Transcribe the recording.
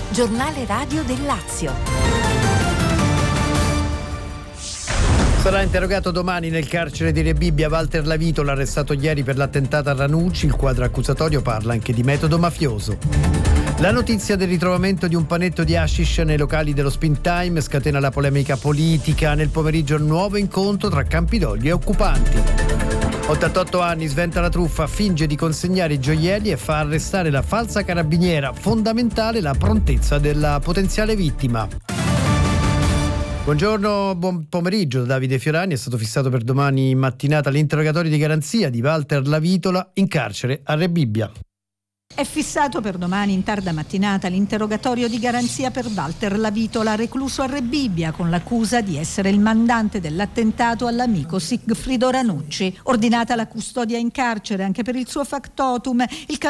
giornale radio del Lazio. Sarà interrogato domani nel carcere di Rebibbia Walter Lavitola, arrestato ieri per l'attentato a Ranucci. Il quadro accusatorio parla anche di metodo mafioso. La notizia del ritrovamento di un panetto di hashish nei locali dello Spin Time scatena la polemica politica. Nel pomeriggio nuovo incontro tra Campidoglio e occupanti. 88 anni, sventa la truffa, finge di consegnare i gioielli e fa arrestare la falsa carabiniera. Fondamentale la prontezza della potenziale vittima. Buongiorno, buon pomeriggio da Davide Fiorani. È stato fissato per domani mattinata l'interrogatorio di garanzia di Walter Lavitola in carcere a Rebibbia. È fissato per domani in tarda mattinata l'interrogatorio di garanzia per Walter Lavitola, recluso a Rebibbia con l'accusa di essere il mandante dell'attentato all'amico Sigfrido Ranucci. Ordinata la custodia in carcere anche per il suo factotum, il